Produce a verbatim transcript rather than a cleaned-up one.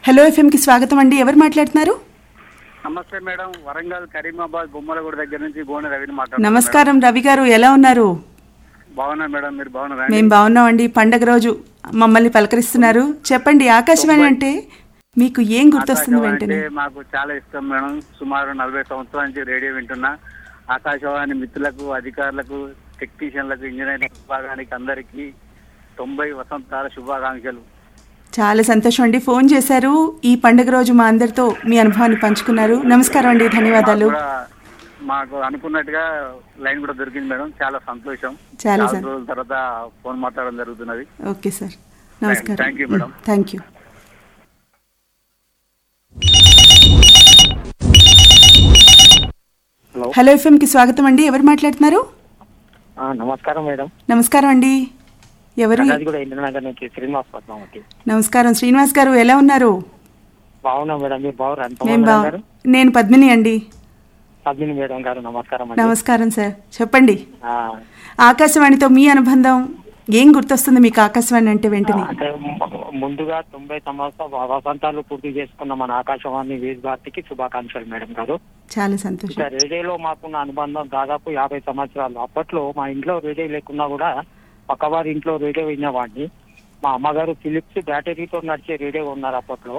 Hello FM కి స్వాగతం అండి. ఎవరు మాట్లాడుతున్నారు? నమస్తే మేడం. వరంగల్ కరీమాబాద్ బొమ్మలగూడ దగ్గర నుంచి గోన రవిని మాట్లాడుతున్నాను. నమస్కారం రవి గారు, ఎలా ఉన్నారు? బాగున్నా మేడం, మీరు బాగున్నారా? మేము బాగున్నామండి. పండగ రోజు మమ్మల్ని పలకరిస్తున్నారు. చెప్పండి, ఆకాశవాణి అంటే మీకు ఏం గుర్తొస్తుంది వెంటనే? మాకు చాలా ఇష్టం మేడం. సుమారు నలభై సంవత్సరాల నుంచి రేడియో వింటున్నా. ఆకాశవాణి మిత్రులకు, అధికారులకు, టెక్నీషియన్లకు, ఇంజనీరింగ్ విభాగానికి అందరికీ తొంభై వసంతాల శుభాకాంక్షలు. చాలా సంతోషం అండి, ఫోన్ చేశారు. ఈ పండుగ రోజు మా అందరితో మీ అనుభవాన్ని పంచుకున్నారు. నమస్కారం అండి, ధన్యవాదాలు. మాకు అనుకున్నట్టుగా లైన్ కూడా దొరికింది మేడం, చాలా సంతోషం. చాలా రోజుల తర్వాత ఫోన్ మాట్లాడడం జరుగుతున్నది. ఓకే సార్, నమస్కారం. Thank you madam. Thank you. Hello FM కి స్వాగతం అండి. ఎవరు మాట్లాడుతున్నారు? నమస్కారం మేడం. నమస్కారం అండి. ఎవరు? నమస్కారం శ్రీనివాస్ గారు, ఎలా ఉన్నారు? బాగున్నా మేడం, మీరు బాగున్నారు? నేను పద్మిని అండి. పద్మిని మేడం గారు నమస్కారం. నమస్కారం సార్, చెప్పండి. ఆకాశవాణితో మీ అనుబంధం ఏం గుర్తొస్తుంది మీకు? ఆకాశవాణి అంటే వెంటనే అంటే ముందుగా తొంభై సంవత్సరాల వసంతాలు పూర్తి చేసుకున్న మన ఆకాశవాణి వీజ్ భారతికి శుభాకాంక్షలు మేడం గారు. చాలా సంతోషం. రేడియోలో మాకున్న అనుబంధం దాదాపు యాభై సంవత్సరాలు. అప్పట్లో మా ఇంట్లో రేడియో లేకున్నా కూడా పక్కవారి ఇంట్లో రేడియో వినేవాడిని. మా అమ్మగారు ఫిలిప్స్ బ్యాటరీతో నడిచే రేడియో ఉన్నారు అప్పట్లో.